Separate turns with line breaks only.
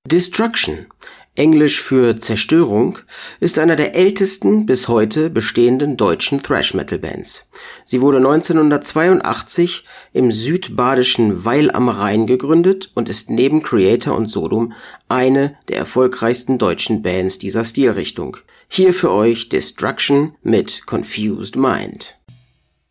Destruction, englisch für Zerstörung, ist einer der ältesten bis heute bestehenden deutschen Thrash-Metal-Bands. Sie wurde 1982 im südbadischen Weil am Rhein gegründet und ist neben Kreator und Sodom eine der erfolgreichsten deutschen Bands dieser Stilrichtung. Hier für euch Destruction mit Confused Mind.